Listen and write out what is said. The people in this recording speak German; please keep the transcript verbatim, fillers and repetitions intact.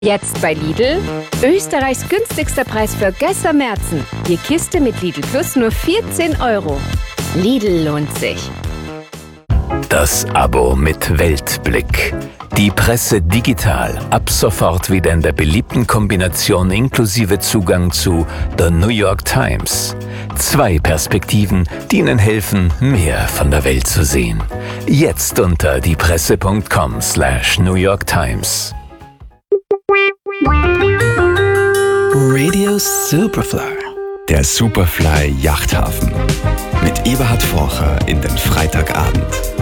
Jetzt bei Lidl, Österreichs günstigster Preis für Gösser Märzen. Die Kiste mit Lidl Plus nur vierzehn Euro. Lidl lohnt sich. Das Abo mit Weltblick. Die Presse digital. Ab sofort wieder in der beliebten Kombination inklusive Zugang zu The New York Times. Zwei Perspektiven, die Ihnen helfen, mehr von der Welt zu sehen. Jetzt unter diepresse punkt com slash New York Times. Radio Superfly. Der Superfly Yachthafen. Mit Eberhard Forcher in den Freitagabend.